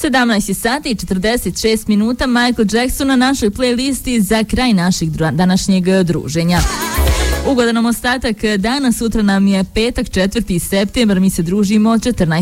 17 sati i 46 minuta. Michael Jackson na našoj playlisti za kraj našeg današnjeg druženja. Ugodan nam ostatak dana, sutra nam je petak 4. septembar, mi se družimo 14